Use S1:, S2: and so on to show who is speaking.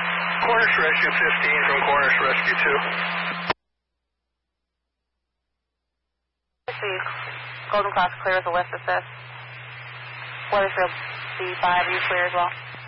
S1: Cornish Rescue 15 from Cornish Rescue 2.
S2: The Golden Cross clear as a lift assist. Weatherfield C5, are you clear as well?